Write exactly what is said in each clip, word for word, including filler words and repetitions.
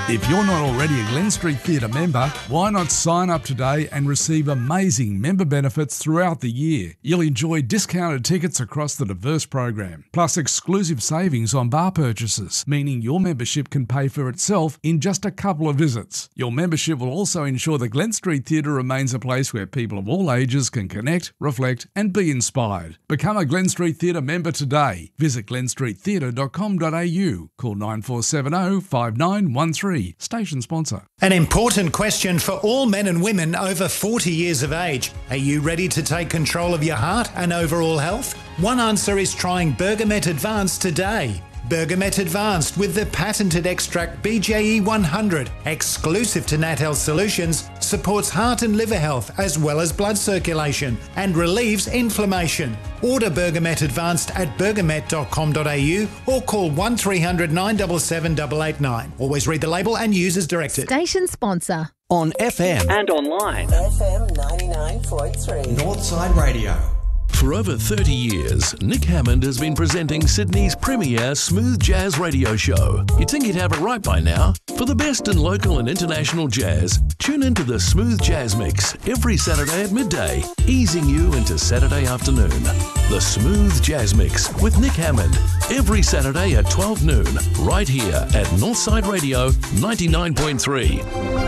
If you're not already a Glen Street Theatre member, why not sign up today and receive amazing member benefits throughout the year? You'll enjoy discounted tickets across the diverse program, plus exclusive savings on bar purchases, meaning your membership can pay for itself in just a couple of visits. Your membership will also ensure the Glen Street Theatre remains a place where people of all ages can connect, reflect and be inspired. Become a Glen Street Theatre member today. Visit glen street theatre dot com dot a u. Call nine four seven zero, five nine one three. Station sponsor. An important question for all men and women over forty years of age. Are you ready to take control of your heart and overall health? One answer is trying Bergamet Advanced today. Bergamet Advanced with the patented extract B J E one hundred, exclusive to Nat Health Solutions, supports heart and liver health as well as blood circulation and relieves inflammation. Order Bergamet Advanced at bergamet dot com dot a u or call one three hundred, nine seven seven, eight eight nine. Always read the label and use as directed. Station sponsor. On F M and online. F M ninety-nine point three. Northside Radio. For over thirty years, Nick Hammond has been presenting Sydney's premier smooth jazz radio show. You'd think he'd have it right by now. For the best in local and international jazz, tune into the Smooth Jazz Mix every Saturday at midday, easing you into Saturday afternoon. The Smooth Jazz Mix with Nick Hammond, every Saturday at twelve noon, right here at Northside Radio ninety-nine point three.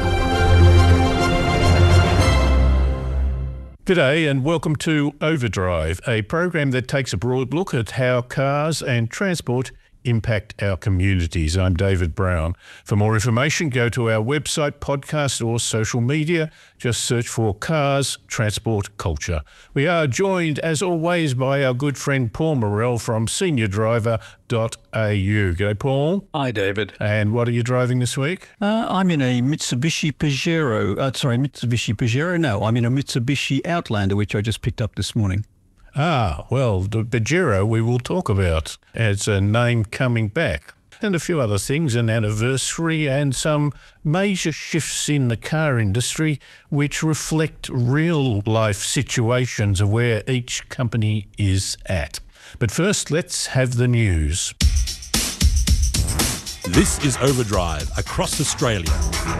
G'day and welcome to Overdrive, a program that takes a broad look at how cars and transport impact our communities. I'm David Brown. For more information, go to our website, podcast or social media. Just search for Cars, Transport, Culture. We are joined, as always, by our good friend Paul Morell from senior driver dot a u. G'day, Paul. Hi, David. And what are you driving this week? Uh, I'm in a Mitsubishi Pajero. Uh, sorry, Mitsubishi Pajero? No, I'm in a Mitsubishi Outlander, which I just picked up this morning. Ah, well, the Pajero we will talk about as a name coming back. And a few other things, an anniversary and some major shifts in the car industry which reflect real-life situations of where each company is at. But first, let's have the news. This is Overdrive across Australia.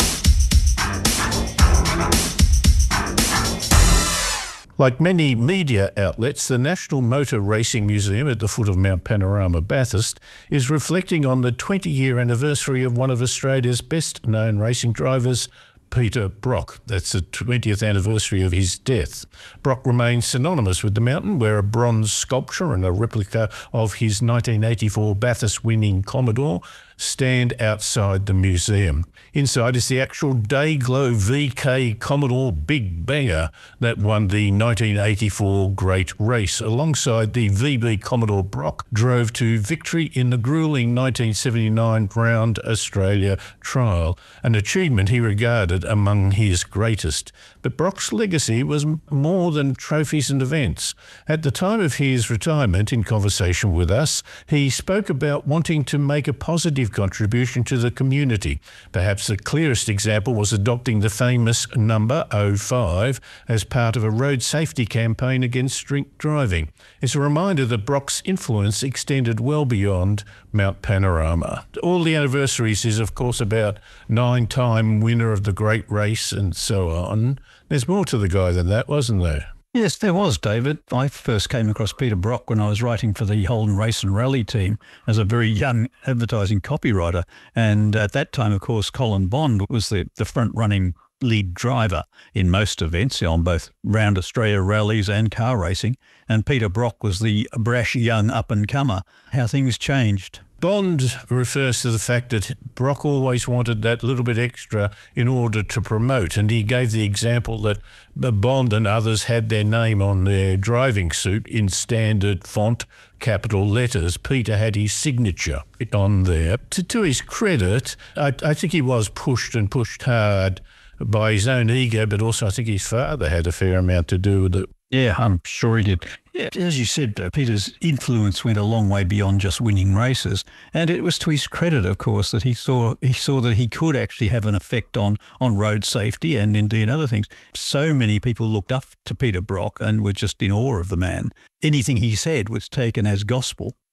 Like many media outlets, the National Motor Racing Museum at the foot of Mount Panorama, Bathurst, is reflecting on the twenty-year anniversary of one of Australia's best-known racing drivers, Peter Brock. That's the twentieth anniversary of his death. Brock remains synonymous with the mountain, where a bronze sculpture and a replica of his nineteen eighty-four Bathurst-winning Commodore stand outside the museum. Inside is the actual Dayglow V K Commodore Big Banger that won the nineteen eighty-four Great Race, alongside the V B Commodore Brock drove to victory in the gruelling nineteen seventy-nine Round Australia trial, an achievement he regarded among his greatest. But Brock's legacy was more than trophies and events. At the time of his retirement, in conversation with us, he spoke about wanting to make a positive contribution to the community. Perhaps the clearest example was adopting the famous number oh five as part of a road safety campaign against drink driving. It's a reminder that Brock's influence extended well beyond Mount Panorama. All the anniversaries is, of course, about nine-time winner of the Great Race and so on. There's more to the guy than that, wasn't there? Yes, there was, David. I first came across Peter Brock when I was writing for the Holden Race and Rally team as a very young advertising copywriter. And at that time, of course, Colin Bond was the, the front-running lead driver in most events on both Round Australia rallies and car racing. And Peter Brock was the brash young up-and-comer. How things changed. Bond refers to the fact that Brock always wanted that little bit extra in order to promote, and he gave the example that Bond and others had their name on their driving suit in standard font, capital letters. Peter had his signature on there. To, to his credit, I, I think he was pushed and pushed hard by his own ego, but also I think his father had a fair amount to do with it. Yeah, I'm sure he did. Yeah, as you said, uh, Peter's influence went a long way beyond just winning races, and it was to his credit, of course, that he saw he saw that he could actually have an effect on on road safety and indeed other things. So many people looked up to Peter Brock and were just in awe of the man. Anything he said was taken as gospel.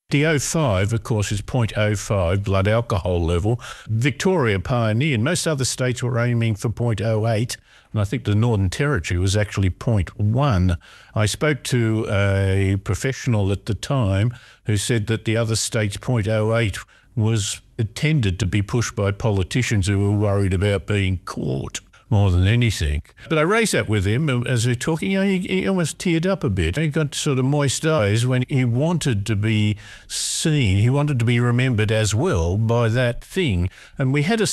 The oh five, of course, is zero point oh five blood alcohol level. Victoria pioneered. Most other states were aiming for zero point oh eight, and I think the Northern Territory was actually zero point one. I spoke to a professional at the time who said that the other states' zero point oh eight was tended to be pushed by politicians who were worried about being caught more than anything. But I raised that with him as we were talking. You know, he, he almost teared up a bit. He got sort of moist eyes when he wanted to be seen. He wanted to be remembered as well by that thing. And we had a